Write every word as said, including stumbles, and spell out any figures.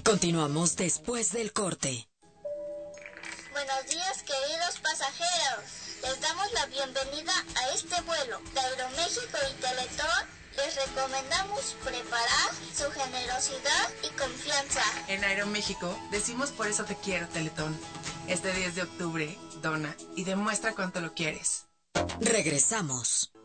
Continuamos después del corte. Buenos días, queridos pasajeros. Les damos la bienvenida a este vuelo de Aeroméxico y Teletón. Les recomendamos preparar su generosidad y confianza. En Aeroméxico decimos por eso te quiero, Teletón. Este diez de octubre, dona y demuestra cuánto lo quieres. Regresamos.